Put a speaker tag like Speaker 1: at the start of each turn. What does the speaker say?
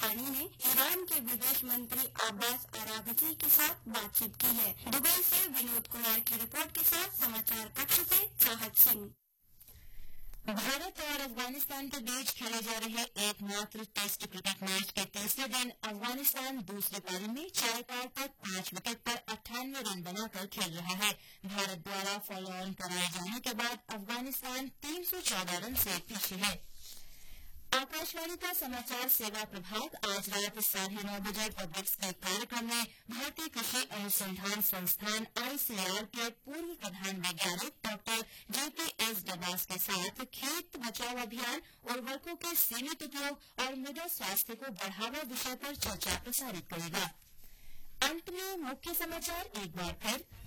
Speaker 1: गहानी ने ईरान के विदेश मंत्री अब्बास अरागची के साथ बातचीत की है। दुबई से विनोद कुमार की रिपोर्ट के साथ समाचार कक्ष से चाहत सिंह।
Speaker 2: भारत और अफगानिस्तान के बीच खेले जा रहे एकमात्र टेस्ट क्रिकेट मैच के तीसरे दिन अफगानिस्तान दूसरी पारी में 4 तक 5 विकेट पर 98 रन बनाकर खेल रहा है। भारत द्वारा फॉलो ऑन कराए जाने के बाद अफगानिस्तान 314 रन से पीछे है। आकाशवाणी का समाचार सेवा प्रभाग आज रात 9:30 बजे पब्लिक स्पीक कार्यक्रम में भारतीय कृषि अनुसंधान संस्थान आईसीआर के पूर्व प्रधान वैज्ञानिक डॉक्टर JPS डबास के साथ खेत बचाओ अभियान, उर्वरकों के सीमित उपयोग और मृदा स्वास्थ्य को बढ़ावा विषय पर चर्चा प्रसारित करेगा। अंत में मुख्य समाचार एक बार फिर।